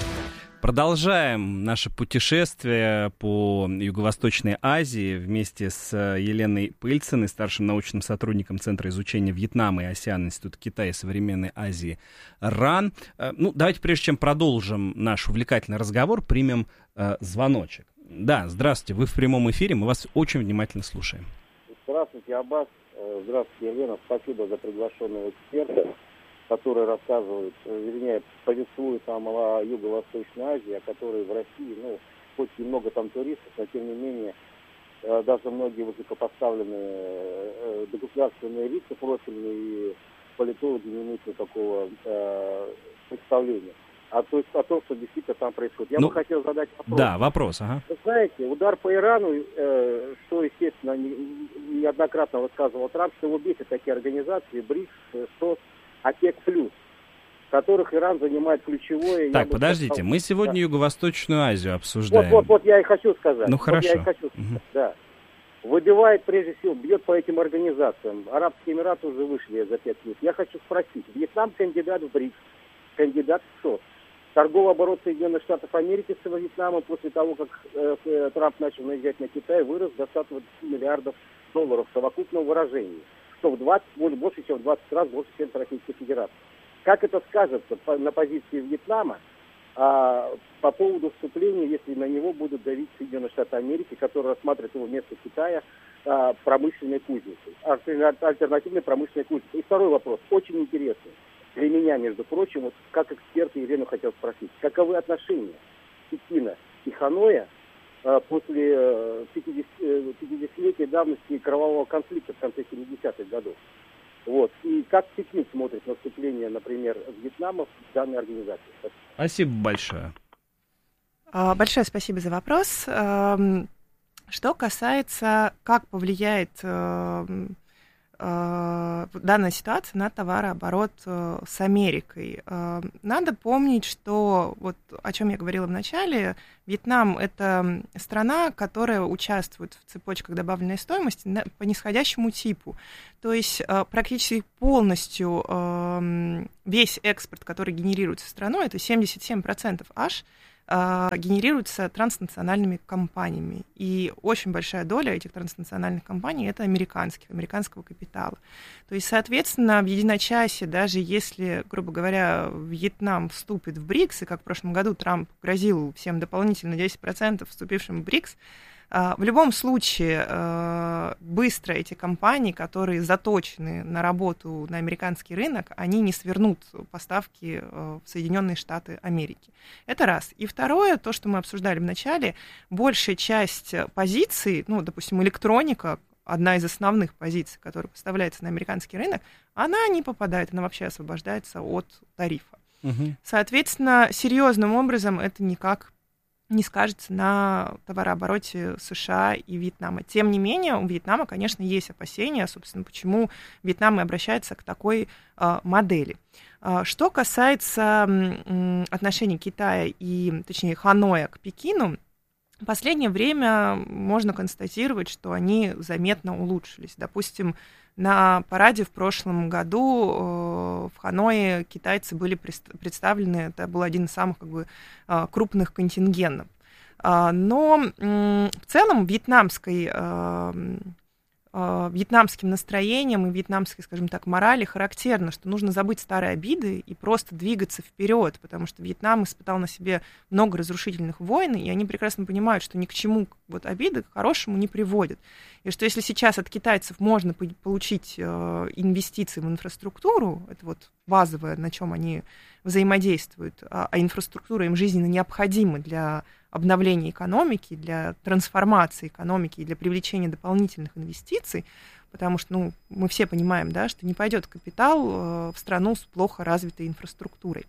Продолжаем наше путешествие по Юго-Восточной Азии вместе с Еленой Пыльциной, старшим научным сотрудником Центра изучения Вьетнама и АСЕАН Института Китая и Современной Азии РАН. Давайте, прежде чем продолжим наш увлекательный разговор, примем звоночек. Да, здравствуйте, вы в прямом эфире, мы вас очень внимательно слушаем.
Здравствуйте, Аббас. Здравствуйте, Елена. Спасибо за приглашенного эксперта, который рассказывает, повествует нам о Юго-Восточной Азии, о которой в России, хоть и много там туристов, но тем не менее, даже многие высокопоставленные государственные лица профильные и политологи не имеют никакого представления о том, что действительно там происходит. Я бы хотел задать вопрос.
Да, вопрос, ага.
Вы знаете, удар по Ирану, что, естественно, неоднократно высказывал Трамп, что его бесит такие организации, БРИКС, СОС, ОПЕК+, в которых Иран занимает ключевое...
Так, подождите, мы сегодня Юго-Восточную Азию обсуждаем.
Вот я и хочу сказать.
Хорошо.
Да. Выбивает, прежде всего, бьет по этим организациям. Арабские Эмираты уже вышли за 5 лет. Я хочу спросить, Вьетнам кандидат в БРИКС, кандидат в СОС. Торговый оборот Соединенных Штатов Америки с Вьетнамом после того, как Трамп начал наезжать на Китай, вырос до 120 миллиардов долларов в совокупном выражении, что в 20, больше, чем в 20 раз больше, чем в Российской Федерации. Как это скажется на позиции Вьетнама по поводу вступления, если на него будут давить Соединенные Штаты Америки, которые рассматривают его вместо Китая промышленной кузницей, альтернативной промышленной кузницей? И второй вопрос, очень интересный. Для меня, между прочим, как эксперт Елену хотел спросить, каковы отношения Пекина и Ханоя после 50-летия давности кровавого конфликта в конце 70-х годов. Вот. И как Пекин смотрит на вступление, например, Вьетнама в данной организации?
Спасибо большое.
Большое спасибо за вопрос. Что касается, как повлияет данная ситуация на товарооборот с Америкой. Надо помнить, что, вот о чем я говорила в начале, Вьетнам — это страна, которая участвует в цепочках добавленной стоимости по нисходящему типу. То есть практически полностью весь экспорт, который генерируется страной, это 77% аж, генерируется транснациональными компаниями. И очень большая доля этих транснациональных компаний — это американского капитала. То есть, соответственно, в единочасье, даже если, грубо говоря, Вьетнам вступит в БРИКС, и как в прошлом году Трамп грозил всем дополнительно 10% вступившим в БРИКС, в любом случае, быстро эти компании, которые заточены на работу на американский рынок, они не свернут поставки в Соединенные Штаты Америки. Это раз. И второе, то, что мы обсуждали в начале, большая часть позиций, ну, допустим, электроника, одна из основных позиций, которая поставляется на американский рынок, она не попадает, она вообще освобождается от тарифа. Соответственно, серьезным образом это никак не скажется на товарообороте США и Вьетнама. Тем не менее, у Вьетнама, конечно, есть опасения, собственно, почему Вьетнам и обращается к такой модели. Что касается отношений Китая и, точнее, Ханоя к Пекину, в последнее время можно констатировать, что они заметно улучшились. Допустим, на параде в прошлом году в Ханое китайцы были представлены, это был один из самых крупных контингентов. Но в целом вьетнамским настроением и вьетнамской, скажем так, морали характерно, что нужно забыть старые обиды и просто двигаться вперед, потому что Вьетнам испытал на себе много разрушительных войн, и они прекрасно понимают, что ни к чему обиды к хорошему не приводят. И что если сейчас от китайцев можно получить инвестиции в инфраструктуру, это базовое, на чем они взаимодействуют, а инфраструктура им жизненно необходима для обновления экономики, для трансформации экономики и для привлечения дополнительных инвестиций, потому что мы все понимаем, да, что не пойдет капитал в страну с плохо развитой инфраструктурой.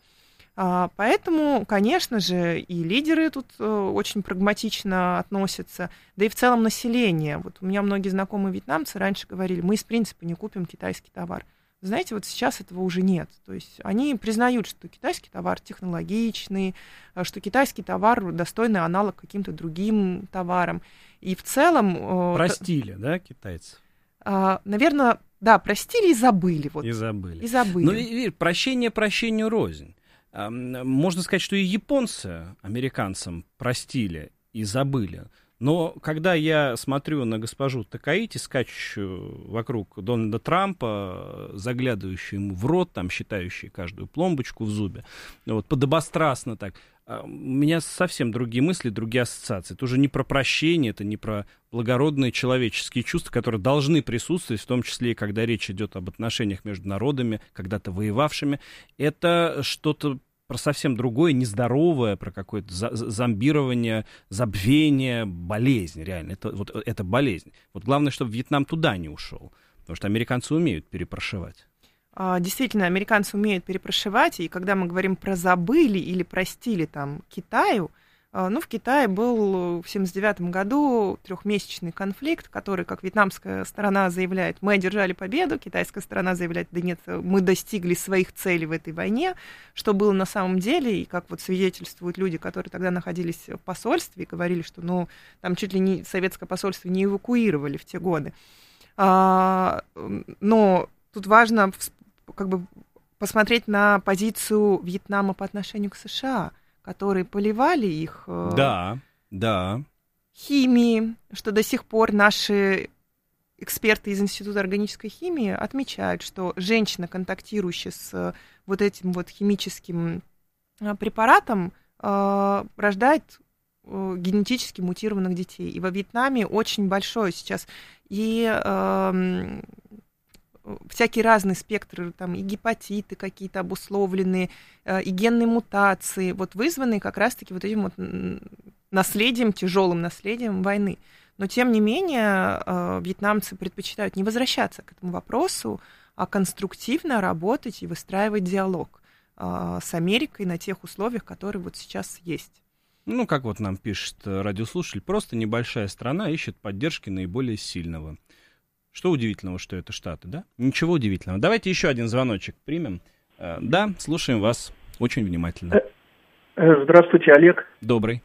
Поэтому, конечно же, и лидеры тут очень прагматично относятся, да и в целом население. У меня многие знакомые вьетнамцы раньше говорили, мы из принципа не купим китайский товар. Знаете, сейчас этого уже нет. То есть они признают, что китайский товар технологичный, что китайский товар достойный аналог каким-то другим товарам. И в целом...
Простили, да, китайцев?
Наверное, да, простили и забыли.
И забыли.
И забыли.
Ну, и прощение прощению рознь. Можно сказать, что и японцы американцам простили и забыли. Но когда я смотрю на госпожу Такаити, скачущую вокруг Дональда Трампа, заглядывающую ему в рот, там, считающую каждую пломбочку в зубе, подобострастно так, у меня совсем другие мысли, другие ассоциации. Это уже не про прощение, это не про благородные человеческие чувства, которые должны присутствовать, в том числе и когда речь идет об отношениях между народами, когда-то воевавшими. Это что-то про совсем другое, нездоровое, про какое-то зомбирование, забвение, болезнь, реально. Это болезнь. Главное, чтобы Вьетнам туда не ушел, потому что американцы умеют перепрошивать.
Действительно, американцы умеют перепрошивать, и когда мы говорим про забыли или простили Китаю, в Китае был в 1979 году трехмесячный конфликт, который, как вьетнамская сторона заявляет, мы одержали победу, китайская сторона заявляет, да нет, мы достигли своих целей в этой войне, что было на самом деле, и как свидетельствуют люди, которые тогда находились в посольстве, и говорили, что там чуть ли не советское посольство не эвакуировали в те годы. Но тут важно посмотреть на позицию Вьетнама по отношению к США, которые поливали их химией, что до сих пор наши эксперты из Института органической химии отмечают, что женщина, контактирующая с этим химическим препаратом, рождает генетически мутированных детей. И во Вьетнаме очень большое сейчас и всякие разные спектры, и гепатиты какие-то обусловленные, и генные мутации, вызванные как раз-таки этим наследием, тяжелым наследием войны. Но, тем не менее, вьетнамцы предпочитают не возвращаться к этому вопросу, а конструктивно работать и выстраивать диалог с Америкой на тех условиях, которые вот сейчас есть.
Ну, как вот нам пишет радиослушатель, просто небольшая страна ищет поддержки наиболее сильного. Что удивительного, что это Штаты, да? Ничего удивительного. Давайте еще один звоночек примем. Да, слушаем вас очень внимательно.
Здравствуйте, Олег.
Добрый.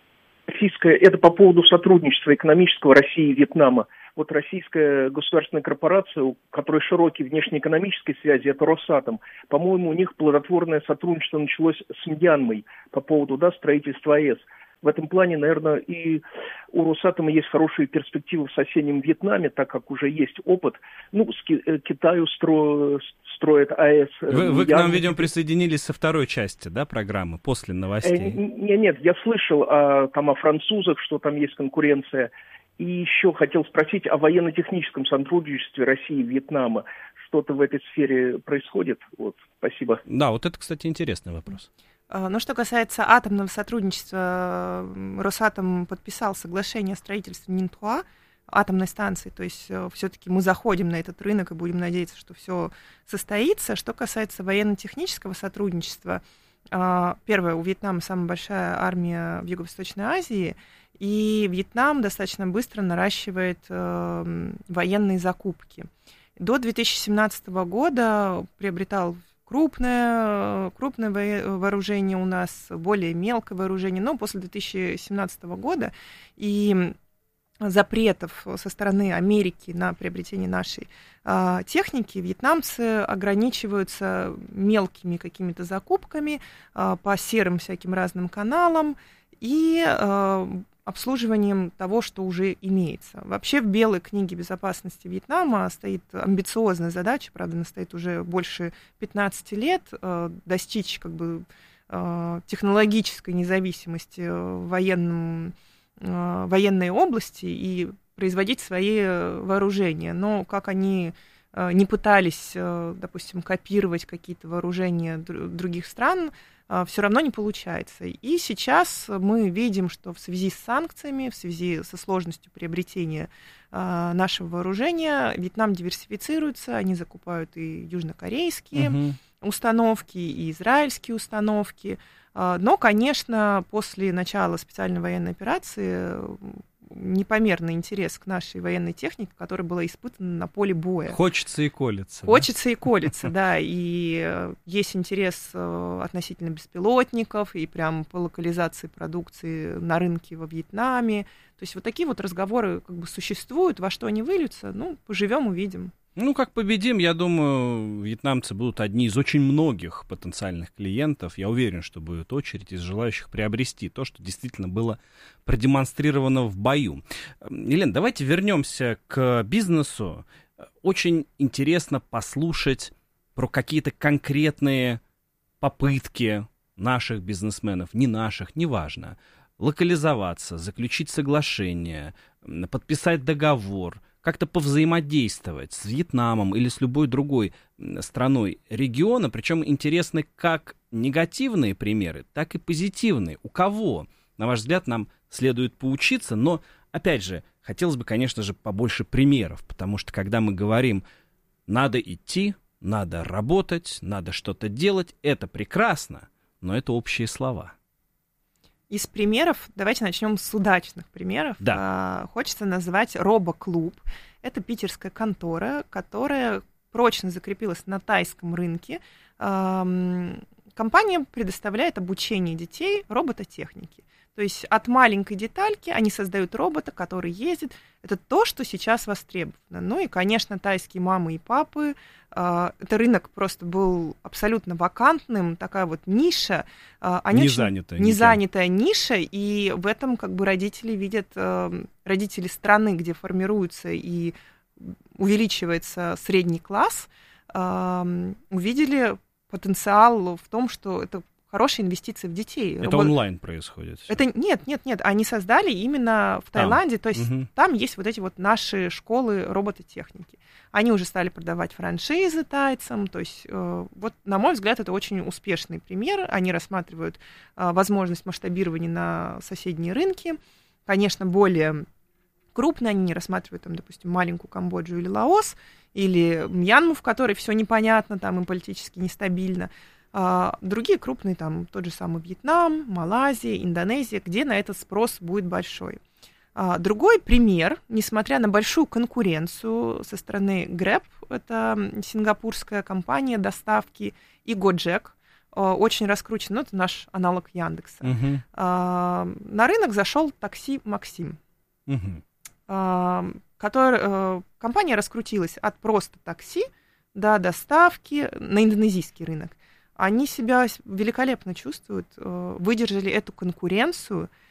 Это по поводу сотрудничества экономического России и Вьетнама. Вот российская государственная корпорация, у которой широкие внешнеэкономические связи, это Росатом. По-моему, у них плодотворное сотрудничество началось с Мьянмой по поводу строительства АЭС. В этом плане, наверное, и у Росатома есть хорошие перспективы в соседнем Вьетнаме, так как уже есть опыт. Китаю строят АЭС.
Вы к нам, видимо, присоединились со второй части, да, программы, после новостей?
Нет, я слышал о французах, что там есть конкуренция. И еще хотел спросить о военно-техническом сотрудничестве России и Вьетнама. Что-то в этой сфере происходит? Спасибо.
Да, вот это, кстати, интересный вопрос.
Ну, что касается атомного сотрудничества, Росатом подписал соглашение о строительстве Нинтуа, атомной станции, то есть все-таки мы заходим на этот рынок и будем надеяться, что все состоится. Что касается военно-технического сотрудничества, первое, у Вьетнама самая большая армия в Юго-Восточной Азии, и Вьетнам достаточно быстро наращивает военные закупки. До 2017 года приобретал крупное вооружение у нас, более мелкое вооружение, но после 2017 года и запретов со стороны Америки на приобретение нашей техники, вьетнамцы ограничиваются мелкими какими-то закупками по серым всяким разным каналам и обслуживанием того, что уже имеется. Вообще в Белой книге безопасности Вьетнама стоит амбициозная задача, правда, она стоит уже больше 15 лет, достичь технологической независимости в военной области и производить свои вооружения. Но как они не пытались, допустим, копировать какие-то вооружения других стран, все равно не получается. И сейчас мы видим, что в связи с санкциями, в связи со сложностью приобретения нашего вооружения, Вьетнам диверсифицируется, они закупают и южнокорейские установки, и израильские установки. Но, конечно, после начала специальной военной операции непомерный интерес к нашей военной технике, которая была испытана на поле боя.
Хочется и колется.
Хочется и колется, да. И есть интерес относительно беспилотников, и прям по локализации продукции на рынке во Вьетнаме. То есть вот такие вот разговоры существуют. Во что они выльются, поживем, увидим.
Как победим, я думаю, вьетнамцы будут одни из очень многих потенциальных клиентов. Я уверен, что будет очередь из желающих приобрести то, что действительно было продемонстрировано в бою. Елена, давайте вернемся к бизнесу. Очень интересно послушать про какие-то конкретные попытки наших бизнесменов, не наших, неважно, локализоваться, заключить соглашение, подписать договор, как-то повзаимодействовать с Вьетнамом или с любой другой страной региона. Причем интересны как негативные примеры, так и позитивные. У кого, на ваш взгляд, нам следует поучиться? Но, опять же, хотелось бы, конечно же, побольше примеров, потому что, когда мы говорим «надо идти», «надо работать», «надо что-то делать», это прекрасно, но это общие слова.
Из примеров, давайте начнем с удачных примеров.
Да.
Хочется назвать Робоклуб. Это питерская контора, которая прочно закрепилась на тайском рынке. Компания предоставляет обучение детей робототехнике. То есть от маленькой детальки они создают робота, который ездит. Это то, что сейчас востребовано. Ну и, конечно, тайские мамы и папы. Это рынок просто был абсолютно вакантным, такая вот ниша. Незанятая ниша, и в этом родители видят, родители страны, где формируется и увеличивается средний класс, увидели потенциал в том, что это хорошие инвестиции в детей.
Это онлайн происходит?
Это нет, они создали именно в Таиланде, то есть там есть вот эти вот наши школы робототехники. Они уже стали продавать франшизы тайцам, то есть вот, на мой взгляд, это очень успешный пример. Они рассматривают возможность масштабирования на соседние рынки. Конечно, более крупные они не рассматривают, там, допустим, маленькую Камбоджу или Лаос, или Мьянму, в которой все непонятно, там им политически нестабильно. Другие крупные, там, тот же самый Вьетнам, Малайзия, Индонезия, где на этот спрос будет большой. Другой пример, несмотря на большую конкуренцию со стороны Grab, это сингапурская компания доставки, и Gojek, очень раскручен, ну, это наш аналог Яндекса. На рынок зашел такси Максим. Компания раскрутилась от просто такси до доставки на индонезийский рынок. Они себя великолепно чувствуют, выдержали эту конкуренцию,